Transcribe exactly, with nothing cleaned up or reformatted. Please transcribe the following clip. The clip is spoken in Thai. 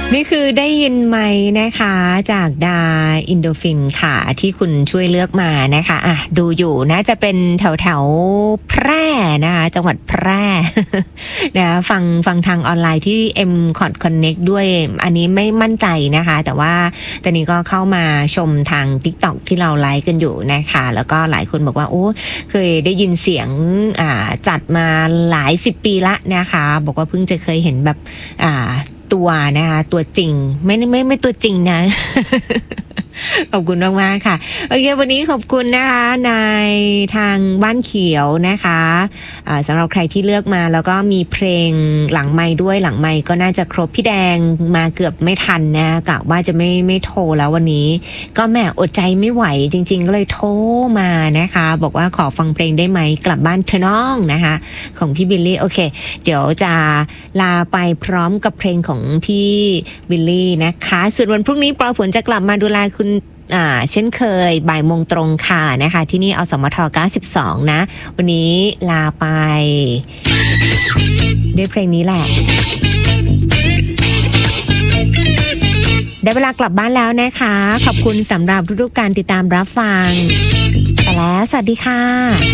นี่คือได้ยินไหมนะคะจากดาอินโดฟินค่ะที่คุณช่วยเลือกมานะคะอ่ะดูอยู่นะจะเป็นแถวแถวแพร่นะคะจังหวัดแพร่นะฟังฟังทางออนไลน์ที่ เอ็ม คอท Connect ด้วยอันนี้ไม่มั่นใจนะคะแต่ว่าตอนนี้ก็เข้ามาชมทาง TikTok ที่เราไลฟ์กันอยู่นะคะแล้วก็หลายคนบอกว่าโอ้เคยได้ยินเสียงอ่าจัดมาหลายสิบปีละนะคะบอกว่าเพิ่งจะเคยเห็นแบบอ่าตัวนะคะตัวจริงไม่ไม่ไม่ตัวจริงนะ ขอบคุณมากๆค่ะโอเควันนี้ขอบคุณนะคะในทางบ้านเขียวนะคะะสำหรับใครที่เลือกมาแล้วก็มีเพลงหลังไมค์ด้วยหลังไมค์ก็น่าจะครบพี่แดงมาเกือบไม่ทันนะกะว่าจะไม่ไม่โทรแล้ววันนี้ก็แหมอดใจไม่ไหวจริงๆก็เลยโทรมานะคะบอกว่าขอฟังเพลงได้ไหมกลับบ้านเธอน้องนะคะของพี่บิลลี่โอเคเดี๋ยวจะลาไปพร้อมกับเพลงของพี่บิลลี่นะคะส่วนวันพรุ่งนี้ปลอฝนจะกลับมาดูแลคุณอ่าเช่นเคยบ่ายโมงตรงค่ะนะคะที่นี่อสมทเก้าสิบสองนะวันนี้ลาไปด้วยเพลงนี้แหละได้เวลากลับบ้านแล้วนะคะขอบคุณสำหรับทุกๆการติดตามรับฟังไปแล้วสวัสดีค่ะ